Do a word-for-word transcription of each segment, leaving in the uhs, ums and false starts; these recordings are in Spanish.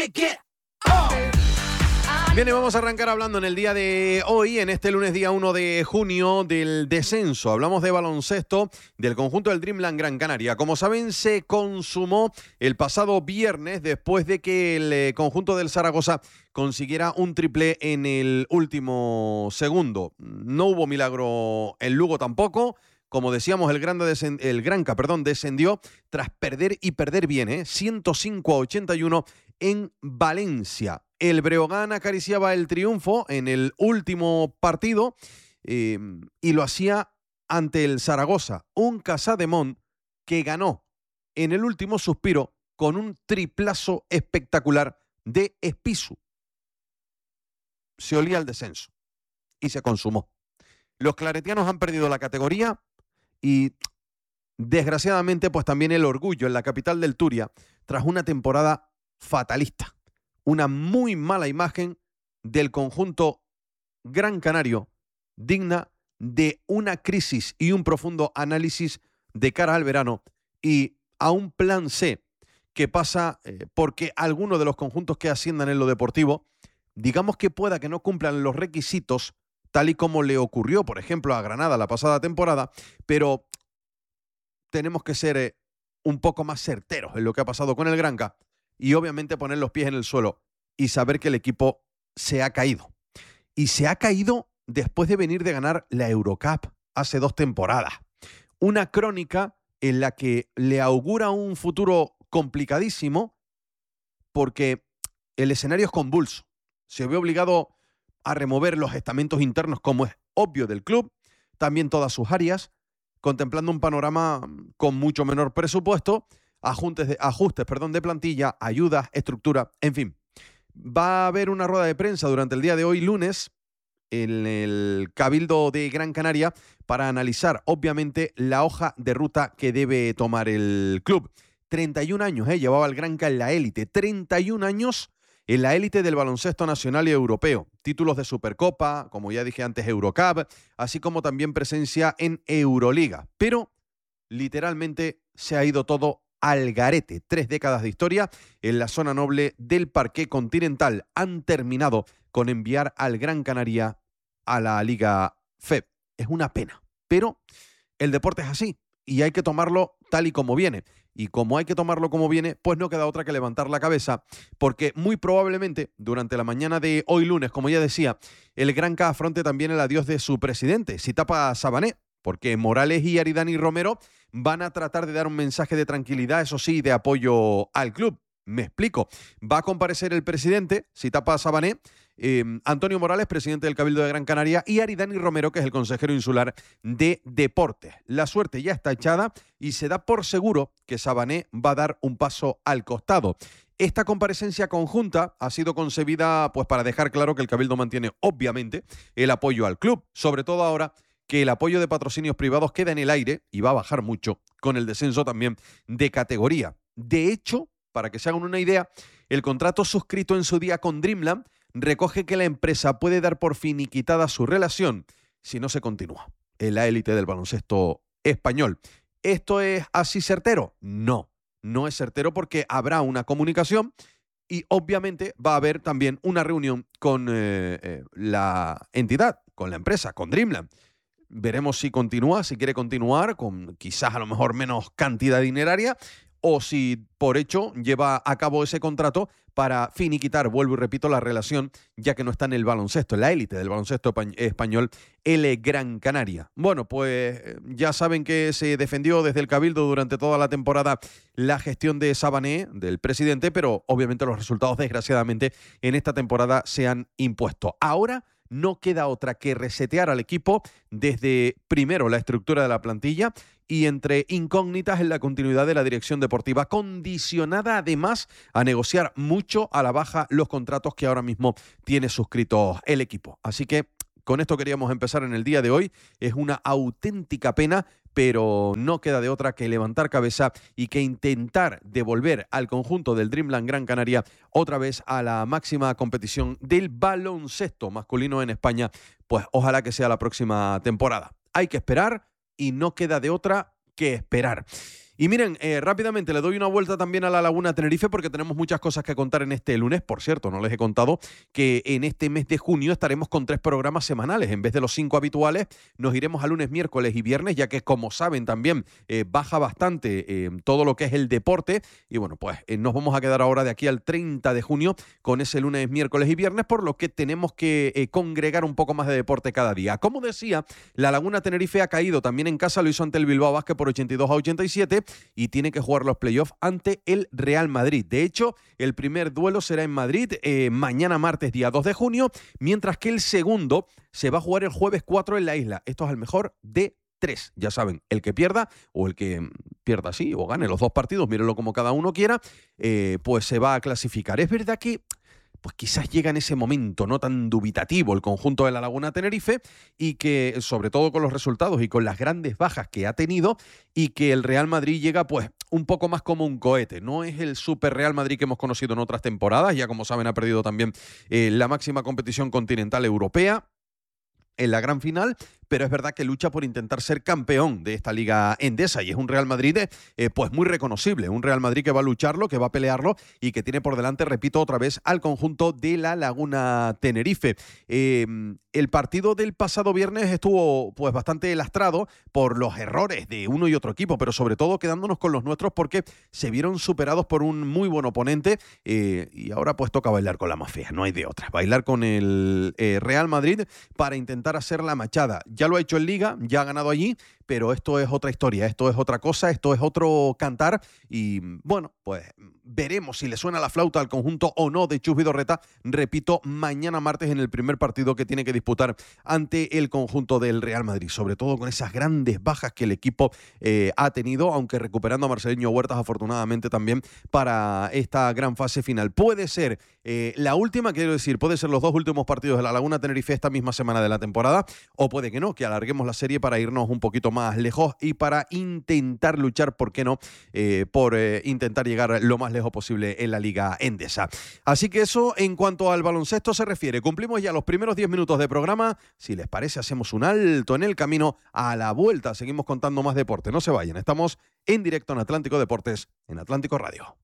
get, get. Oh. Bien, y vamos a arrancar hablando en el día de hoy, en este lunes día uno de junio, del descenso. Hablamos de baloncesto del conjunto del Dreamland Gran Canaria. Como saben, se consumó el pasado viernes después de que el eh, conjunto del Zaragoza consiguiera un triplé en el último segundo. No hubo milagro en Lugo tampoco. Como decíamos, el, Grande descend- el Granca perdón, descendió tras perder y perder bien, ¿eh? ciento cinco a ochenta y uno en Valencia. El Breogán acariciaba el triunfo en el último partido eh, y lo hacía ante el Zaragoza. Un Casademont que ganó en el último suspiro con un triplazo espectacular de Espisu. Se olía el descenso y se consumó. Los claretianos han perdido la categoría y desgraciadamente pues también el orgullo en la capital del Turia tras una temporada fatalista. Una muy mala imagen del conjunto gran canario, digna de una crisis y un profundo análisis de cara al verano y a un plan C que pasa eh, porque algunos de los conjuntos que asciendan en lo deportivo, digamos que pueda que no cumplan los requisitos tal y como le ocurrió, por ejemplo, a Granada la pasada temporada, pero tenemos que ser eh, un poco más certeros en lo que ha pasado con el Granca y obviamente poner los pies en el suelo y saber que el equipo se ha caído. Y se ha caído después de venir de ganar la Eurocup hace dos temporadas. Una crónica en la que le augura un futuro complicadísimo porque el escenario es convulso. Se ve obligado a remover los estamentos internos, como es obvio del club, también todas sus áreas, contemplando un panorama con mucho menor presupuesto, ajustes de, ajustes, perdón, de plantilla, ayudas, estructura, en fin. Va a haber una rueda de prensa durante el día de hoy, lunes, en el Cabildo de Gran Canaria, para analizar, obviamente, la hoja de ruta que debe tomar el club. treinta y un años, ¿eh? Llevaba el Granca en la élite. treinta y un años en la élite del baloncesto nacional y europeo. Títulos de Supercopa, como ya dije antes, Eurocup, así como también presencia en Euroliga. Pero, literalmente, se ha ido todo al garete. Tres décadas de historia en la zona noble del parqué continental han terminado con enviar al Gran Canaria a la Liga F E B. Es una pena, pero el deporte es así y hay que tomarlo tal y como viene. Y como hay que tomarlo como viene, pues no queda otra que levantar la cabeza, porque muy probablemente durante la mañana de hoy lunes, como ya decía, el Granca afronte también el adiós de su presidente, Sitapa Sabané, porque Morales y Aridani Romero van a tratar de dar un mensaje de tranquilidad, eso sí, de apoyo al club. Me explico. Va a comparecer el presidente, Sitapa Sabané, eh, Antonio Morales, presidente del Cabildo de Gran Canaria, y Aridani Romero, que es el consejero insular de Deportes. La suerte ya está echada y se da por seguro que Sabané va a dar un paso al costado. Esta comparecencia conjunta ha sido concebida pues, para dejar claro que el Cabildo mantiene, obviamente, el apoyo al club, sobre todo ahora que el apoyo de patrocinios privados queda en el aire y va a bajar mucho con el descenso también de categoría. De hecho, para que se hagan una idea, el contrato suscrito en su día con Dreamland recoge que la empresa puede dar por finiquitada su relación si no se continúa en la élite del baloncesto español. ¿Esto es así certero? No, no es certero porque habrá una comunicación y obviamente va a haber también una reunión con eh, eh, la entidad, con la empresa, con Dreamland. Veremos si continúa, si quiere continuar, con quizás a lo mejor menos cantidad dineraria, o si por hecho lleva a cabo ese contrato para finiquitar, vuelvo y repito, la relación, ya que no está en el baloncesto, en la élite del baloncesto español, el Gran Canaria. Bueno, pues ya saben que se defendió desde el Cabildo durante toda la temporada la gestión de Sabané, del presidente, pero obviamente los resultados, desgraciadamente, en esta temporada se han impuesto. Ahora no queda otra que resetear al equipo desde, primero, la estructura de la plantilla y entre incógnitas en la continuidad de la dirección deportiva, condicionada además a negociar mucho a la baja los contratos que ahora mismo tiene suscritos el equipo. Así que con esto queríamos empezar en el día de hoy. Es una auténtica pena, pero no queda de otra que levantar cabeza y que intentar devolver al conjunto del Dreamland Gran Canaria otra vez a la máxima competición del baloncesto masculino en España, pues ojalá que sea la próxima temporada. Hay que esperar y no queda de otra que esperar. Y miren, eh, rápidamente le doy una vuelta también a la Laguna Tenerife porque tenemos muchas cosas que contar en este lunes. Por cierto, no les he contado que en este mes de junio estaremos con tres programas semanales. En vez de los cinco habituales, nos iremos a lunes, miércoles y viernes, ya que, como saben, también eh, baja bastante eh, todo lo que es el deporte. Y bueno, pues eh, nos vamos a quedar ahora de aquí al treinta de junio con ese lunes, miércoles y viernes, por lo que tenemos que eh, congregar un poco más de deporte cada día. Como decía, la Laguna Tenerife ha caído también en casa, lo hizo ante el Bilbao Basket por ochenta y dos a ochenta y siete y tiene que jugar los playoffs ante el Real Madrid. De hecho, el primer duelo será en Madrid eh, mañana martes, día dos de junio, mientras que el segundo se va a jugar el jueves cuatro en la isla. Esto es al mejor de tres. Ya saben, el que pierda o el que pierda así o gane los dos partidos, mírenlo como cada uno quiera, eh, pues se va a clasificar. Es verdad que pues quizás llega en ese momento no tan dubitativo el conjunto de la Laguna Tenerife y que, sobre todo con los resultados y con las grandes bajas que ha tenido, y que el Real Madrid llega pues un poco más como un cohete. No es el super Real Madrid que hemos conocido en otras temporadas, ya como saben ha perdido también eh, la máxima competición continental europea en la gran final, pero es verdad que lucha por intentar ser campeón de esta Liga Endesa y es un Real Madrid eh, pues muy reconocible, un Real Madrid que va a lucharlo, que va a pelearlo y que tiene por delante, repito otra vez, al conjunto de la Laguna Tenerife. Eh, el partido del pasado viernes estuvo pues bastante lastrado por los errores de uno y otro equipo, pero sobre todo quedándonos con los nuestros porque se vieron superados por un muy buen oponente eh, y ahora pues toca bailar con la más fea, no hay de otra, bailar con el eh, Real Madrid para intentar hacer la machada. Ya lo ha hecho en Liga, ya ha ganado allí, pero esto es otra historia, esto es otra cosa, esto es otro cantar y bueno, pues veremos si le suena la flauta al conjunto o no de Chus Vidorreta, repito, mañana martes en el primer partido que tiene que disputar ante el conjunto del Real Madrid, sobre todo con esas grandes bajas que el equipo eh, ha tenido, aunque recuperando a Marceliño Huertas afortunadamente también para esta gran fase final. Puede ser eh, la última, quiero decir, puede ser los dos últimos partidos de la Laguna Tenerife esta misma semana de la temporada, o puede que no, que alarguemos la serie para irnos un poquito más lejos y para intentar luchar, ¿por qué no?, eh, por eh, intentar llegar lo más lejos posible en la Liga Endesa. Así que eso en cuanto al baloncesto se refiere. Cumplimos ya los primeros diez minutos de programa. Si les parece, hacemos un alto en el camino. A la vuelta seguimos contando más deporte. No se vayan, estamos en directo en Atlántico Deportes, en Atlántico Radio.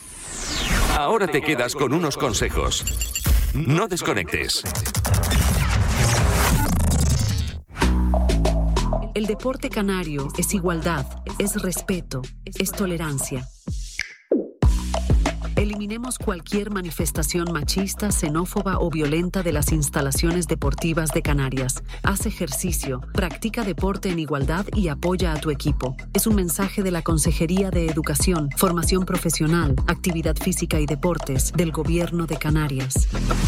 Ahora te quedas con unos consejos. No desconectes. El deporte canario es igualdad, es respeto, es tolerancia. Eliminemos cualquier manifestación machista, xenófoba o violenta de las instalaciones deportivas de Canarias. Haz ejercicio, practica deporte en igualdad y apoya a tu equipo. Es un mensaje de la Consejería de Educación, Formación Profesional, Actividad Física y Deportes del Gobierno de Canarias.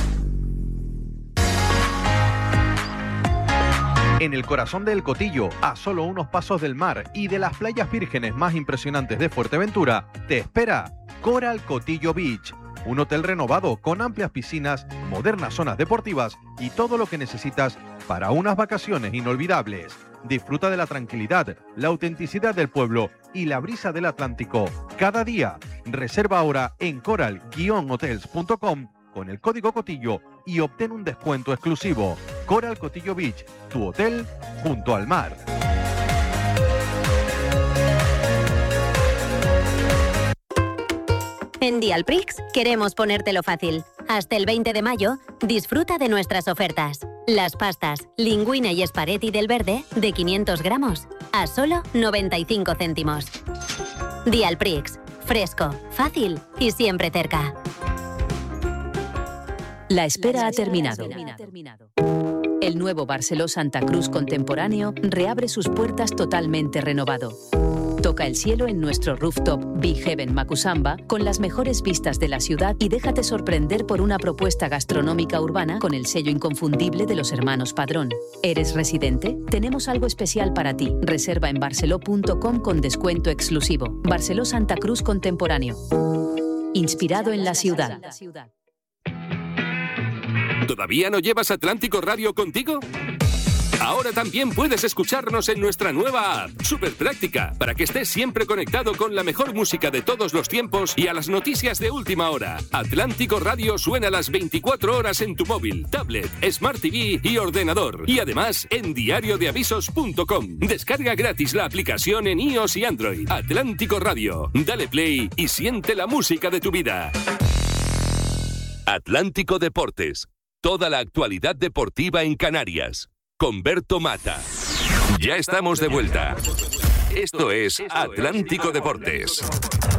En el corazón del Cotillo, a solo unos pasos del mar y de las playas vírgenes más impresionantes de Fuerteventura, te espera Coral Cotillo Beach, un hotel renovado con amplias piscinas, modernas zonas deportivas y todo lo que necesitas para unas vacaciones inolvidables. Disfruta de la tranquilidad, la autenticidad del pueblo y la brisa del Atlántico cada día. Reserva ahora en coral guion hotels punto com con el código Cotillo y obtén un descuento exclusivo. Coral Cotillo Beach, tu hotel junto al mar. En Dialprix queremos ponértelo fácil. Hasta el veinte de mayo, disfruta de nuestras ofertas. Las pastas Linguine y Esparetti del Verde, de quinientos gramos, a solo noventa y cinco céntimos. Dialprix, fresco, fácil y siempre cerca. La espera ha terminado. El nuevo Barceló Santa Cruz contemporáneo reabre sus puertas totalmente renovado. Toca el cielo en nuestro rooftop Big Heaven Macusamba con las mejores vistas de la ciudad y déjate sorprender por una propuesta gastronómica urbana con el sello inconfundible de los hermanos Padrón. ¿Eres residente? Tenemos algo especial para ti. Reserva en barceló punto com con descuento exclusivo. Barceló Santa Cruz contemporáneo. Inspirado en la ciudad. ¿Todavía no llevas Atlántico Radio contigo? Ahora también puedes escucharnos en nuestra nueva app, súper práctica, para que estés siempre conectado con la mejor música de todos los tiempos y a las noticias de última hora. Atlántico Radio suena las veinticuatro horas en tu móvil, tablet, Smart T V y ordenador. Y además en diario de avisos punto com. Descarga gratis la aplicación en iOS y Android. Atlántico Radio. Dale play y siente la música de tu vida. Atlántico Deportes. Toda la actualidad deportiva en Canarias. Con Berto Mata. Ya estamos de vuelta. Esto es Atlántico Deportes.